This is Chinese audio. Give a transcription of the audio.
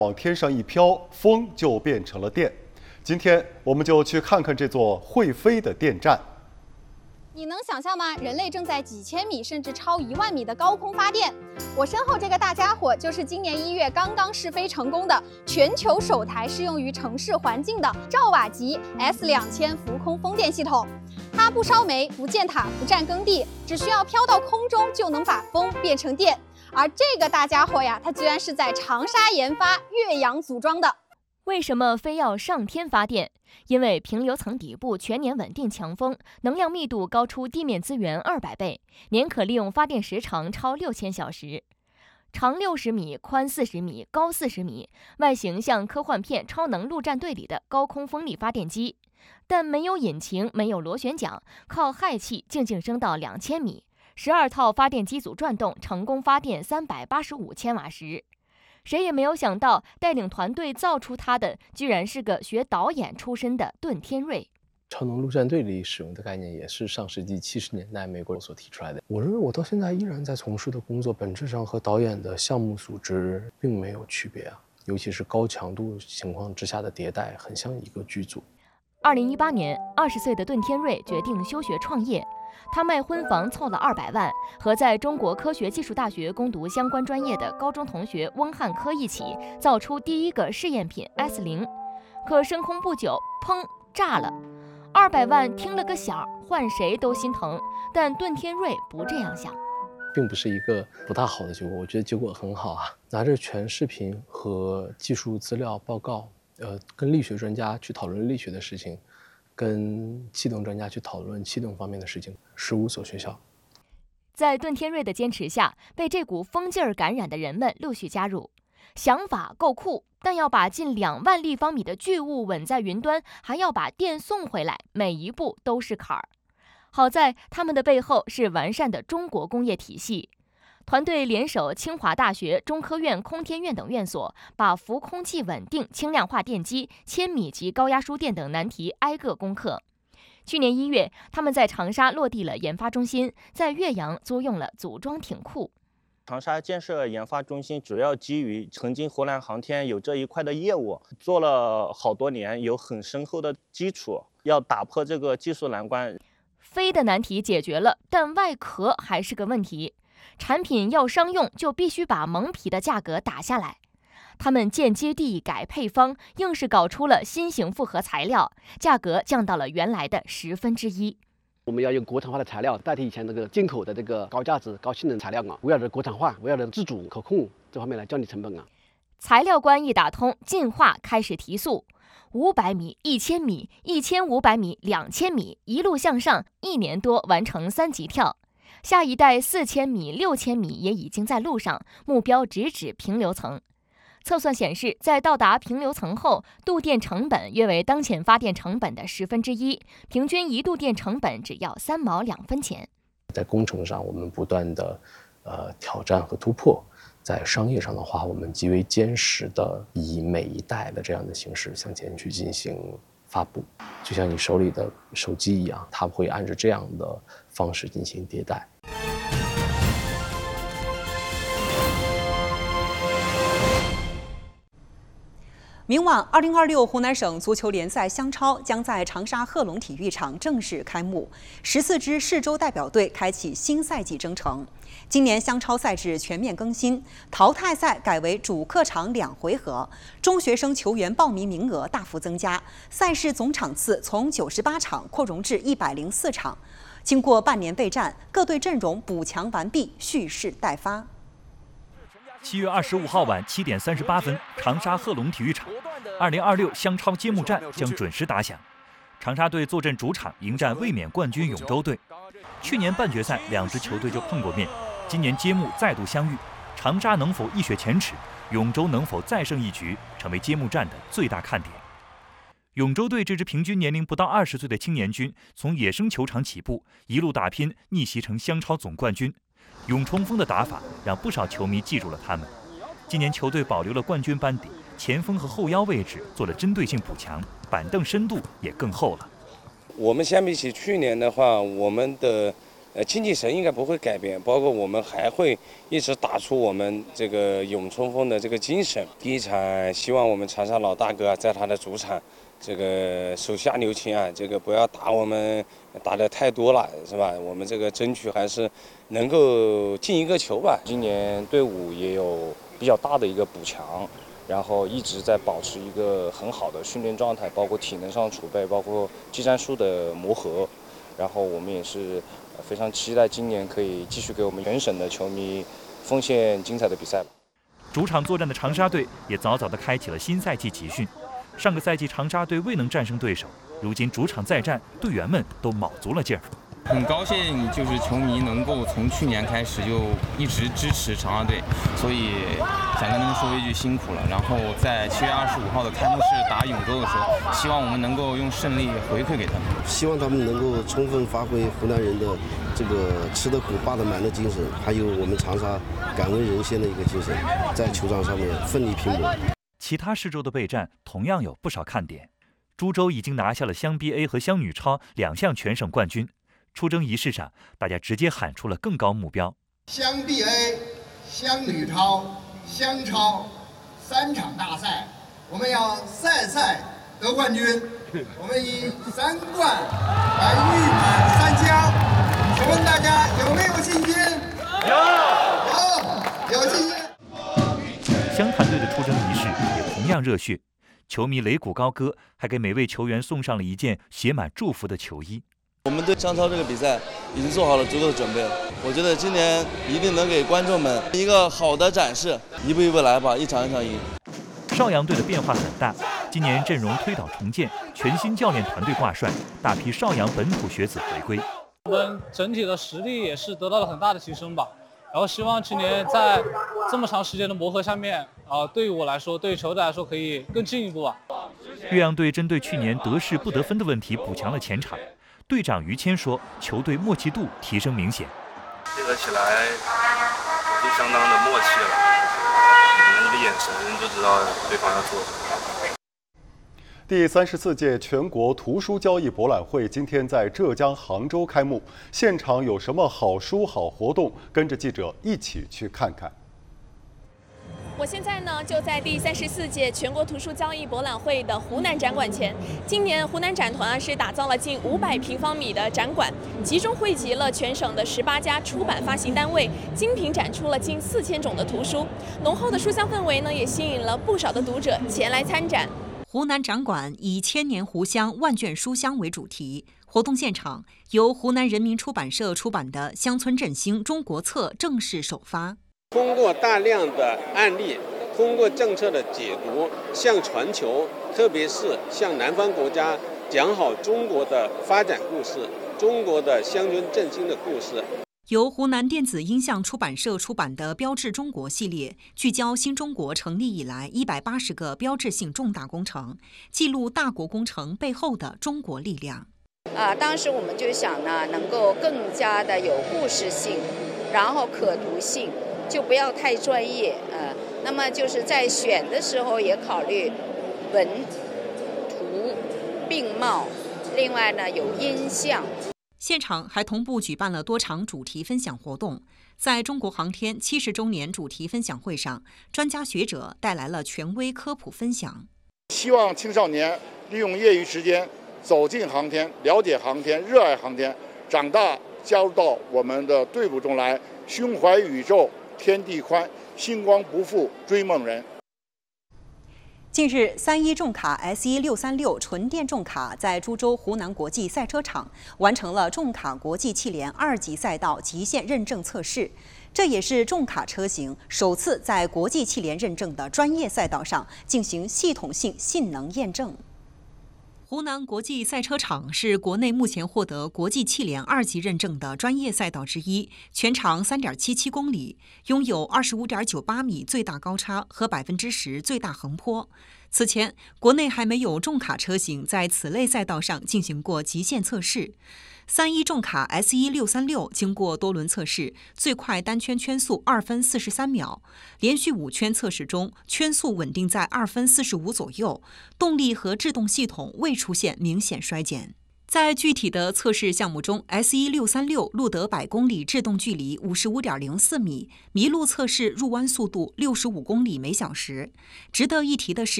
往天上一飘，风就变成了电。今天我们就去看看这座会飞的电站。 你能想象吗？人类正在几千米甚至超1万米的高空发电。我身后这个大家伙就是今年1月刚刚试飞成功的全球首台适用于城市环境的兆瓦级 S2000浮空风电系统。它不烧煤、不建塔、不占耕地，只需要飘到空中就能把风变成电。而这个大家伙呀，它居然是在长沙研发、岳阳组装的。 为什么非要上天发电？因为平流层底部全年稳定强风，能量密度高出地面资源200倍，年可利用发电时长超6000小时。长60米，宽40米，高40米，外形像科幻片《超能陆战队》里的高空风力发电机，但没有引擎，没有螺旋桨，靠氦气静静升到2000米，12套发电机组转动，成功发电385千瓦时。谁也没有想到，带领团队造出它的，居然是个学导演出身的顿天瑞。 超能陆战队里使用的概念也是上世纪70年代美国所提出来的。我认为我到现在依然在从事的工作，本质上和导演的项目组织并没有区别啊，尤其是高强度情况之下的迭代，很像一个剧组。 2018年，20岁的顿天瑞决定休学创业。他卖婚房凑了200万，和在中国科学技术大学攻读相关专业的高中同学翁汉科一起，造出第一个试验品 S0。可升空不久，砰，炸了。200万听了个响，换谁都心疼，但顿天瑞不这样想。 并不是一个不大好的结果，我觉得结果很好啊。拿着全视频和技术资料报告，跟力学专家去讨论力学的事情，跟气动专家去讨论气动方面的事情，15所学校。 在顿天瑞的坚持下，被这股风劲儿感染的人们陆续加入。想法够酷，但要把近2万立方米的巨物稳在云端，还要把电送回来，每一步都是坎儿。好在他们的背后是完善的中国工业体系。团队联手清华大学、中科院空天院等院所，把浮空气稳定、轻量化电机、1000米级高压输电等难题挨个攻克。去年1月，他们在长沙落地了研发中心，在岳阳租用了组装艇库。 长沙建设研发中心主要基于曾经湖南航天有这一块的业务，做了好多年，有很深厚的基础，要打破这个技术难关。 飞的难题解决了，但外壳还是个问题。产品要商用，就必须把蒙皮的价格打下来。他们见接地改配方，硬是搞出了新型复合材料，价格降到了原来的1/10。 我们要用国产化的材料代替以前那个进口的这个高价值、高性能材料啊！围绕着国产化、围绕着自主可控这方面来降低成本啊！ 材料关一打通，进化开始提速。500米、1000米、1500米、2000米，一路向上，1年多完成3级跳。下一代4000米、6000米也已经在路上，目标直指平流层。测算显示，在到达平流层后，度电成本约为当前发电成本的1/10，平均1度电成本只要3毛2分钱。 在工程上，我们不断的挑战和突破；在商业上的话，我们极为坚实的以每一代的这样的形式向前去进行发布，就像你手里的手机一样，它会按照这样的方式进行迭代。 明晚2026湖南省足球联赛湘超将在长沙贺龙体育场正式开幕，14支市州代表队开启新赛季征程。今年湘超赛制全面更新，淘汰赛改为主客场2回合，中学生球员报名名额大幅增加，赛事总场次从98场扩容至104场。经过半年备战，各队阵容补强完毕，蓄势待发。 7月25号晚7点38分，长沙贺龙体育场，2026湘超揭幕战将准时打响。长沙队坐镇主场迎战卫冕冠军永州队。去年半决赛2支球队就碰过面，今年揭幕再度相遇，长沙能否一雪前耻，永州能否再胜一局，成为揭幕战的最大看点。永州队这支平均年龄不到20岁的青年军，从野生球场起步，一路打拼，逆袭成湘超总冠军。永冲锋的打法让不少球迷记住了他们。今年球队保留了冠军班底，前锋和后腰位置做了针对性补强，板凳深度也更厚了。 我们相比起去年的话，我们的精气神应该不会改变，包括我们还会一直打出我们这个勇冲锋的这个精神。第一场希望我们长沙老大哥在他的主场，这个手下留情啊，这个不要打我们打得太多了，是吧？我们这个争取还是能够进一个球吧。 今年队伍也有比较大的一个补强，然后一直在保持一个很好的训练状态，包括体能上储备，包括技战术的磨合。然后我们也是非常期待今年可以继续给我们全省的球迷奉献精彩的比赛吧。 主场作战的长沙队也早早地开启了新赛季集训。上个赛季长沙队未能战胜对手，如今主场再战，队员们都卯足了劲儿。 很高兴，就是球迷能够从去年开始就一直支持长沙队，所以想跟他们说一句辛苦了。然后在7月25号的开幕式打永州的时候，希望我们能够用胜利回馈给他们。 希望他们能够充分发挥湖南人的这个吃得苦霸得满的精神，还有我们长沙感恩人先的一个精神，在球场上面奋力拼搏。 其他市州的备战同样有不少看点。株洲已经拿下了湘 BA 和湘女超2项全省冠军。出征仪式上，大家直接喊出了更高目标： 湘 BA、湘女超、湘超3场大赛，我们要赛赛得冠军。我们以3冠来誉满3江。请问大家有没有信心？有信心。 湘潭队的出征仪式也同样热血，球迷擂鼓高歌，还给每位球员送上了一件写满祝福的球衣。 我们对湘超这个比赛已经做好了足够的准备，我觉得今年一定能给观众们一个好的展示，一步一步来吧，一场一场赢。 邵阳队的变化很大，今年阵容推倒重建，全新教练团队挂帅，大批邵阳本土学子回归。 我们整体的实力也是得到了很大的提升吧，然后希望今年在这么长时间的磨合下面，对于我来说，对于球队来说可以更进一步吧。 岳阳队针对去年得势不得分的问题补强了前场。队长于谦说，球队默契度提升明显， 配合起来已经相当的默契了，可能一个眼神就知道对方要做什么。 第34届全国图书交易博览会今天在浙江杭州开幕，现场有什么好书好活动？跟着记者一起去看看。 我现在呢就在第34届全国图书交易博览会的湖南展馆前。今年湖南展团是打造了近500平方米的展馆，集中汇集了全省的18家出版发行单位，精品展出了近4000种的图书。浓厚的书香氛围呢，也吸引了不少的读者前来参展。 湖南展馆以千年湖香、万卷书香为主题。活动现场由湖南人民出版社出版的《乡村振兴中国策》正式首发。 通过大量的案例，通过政策的解读，向全球，特别是向南方国家讲好中国的发展故事，中国的乡村振兴的故事。 由湖南电子音像出版社出版的《标志中国》系列，聚焦新中国成立以来180个标志性重大工程，记录大国工程背后的中国力量。 当时我们就想呢，能够更加的有故事性，然后可读性。就不要太专业，那么就是在选的时候也考虑文、图并茂，另外呢有音像。 现场还同步举办了多场主题分享活动。在中国航天70周年主题分享会上，专家学者带来了权威科普分享。 希望青少年利用业余时间走进航天，了解航天，热爱航天，长大加入到我们的队伍中来，胸怀宇宙。天地宽，星光不负追梦人。 近日，31重卡 S1636纯电重卡在株洲湖南国际赛车场完成了重卡国际汽联2级赛道极限认证测试，这也是重卡车型首次在国际汽联认证的专业赛道上进行系统性性能验证。湖南国际赛车场是国内目前获得国际汽联2级认证的专业赛道之一，全长3.77公里，拥有25.98米最大高差和10%最大横坡。此前，国内还没有重卡车型在此类赛道上进行过极限测试。31重卡 S1636经过多轮测试，最快单圈圈速2分43秒，连续5圈测试中，圈速稳定在2分45左右，动力和制动系统未出现明显衰减。 在具体的测试项目中 ，S1636 录得100公里制动距离55.04米，麋鹿测试入弯速度65公里每小时。值得一提的是，